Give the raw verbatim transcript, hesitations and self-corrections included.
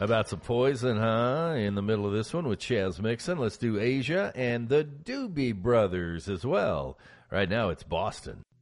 About some Poison, huh? In the middle of this one with Chaz Mixon. Let's do Asia and the Doobie Brothers as well. Right now it's Boston.